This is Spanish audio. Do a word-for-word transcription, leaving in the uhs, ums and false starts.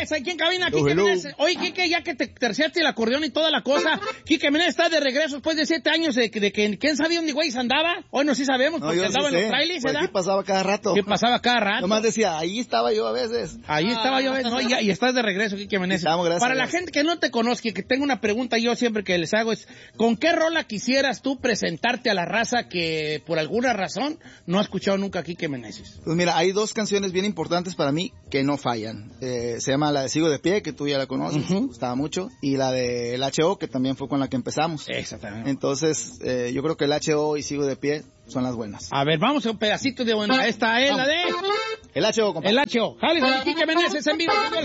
Menéndez, aquí en cabina, Quique Menéndez. Oye, Quique, ya que te terciaste el acordeón y toda la cosa, Quique Menéndez está de regreso después de siete años de, de que quién sabía dónde güey andaba. Hoy no sí sabemos, porque no, andaba sí en sé. los trailers, Pues ¿verdad? aquí pasaba cada rato. ¿Qué pasaba cada rato? Nomás decía, ahí estaba yo a veces. Ahí estaba yo, no, y, y estás de regreso, Quique Menéndez. Estamos, gracias. Para la gente que no te conozca, que tengo una pregunta yo siempre que les hago es, ¿con qué rola quisieras tú presentarte a la raza que por alguna razón no ha escuchado nunca a Quique Menéndez? Pues mira, hay dos canciones bien importantes para mí que no fallan. Eh, se llama la de Sigo de Pie, que tú ya la conoces, uh-huh. me gustaba mucho, y la de el H O, que también fue con la que empezamos. Exactamente. Entonces, eh, yo creo que el H O y Sigo de Pie son las buenas. A ver, vamos a un pedacito de buena. Esta es la de... El H O, compadre. El H O. Jale, Quique Menéndez en vivo.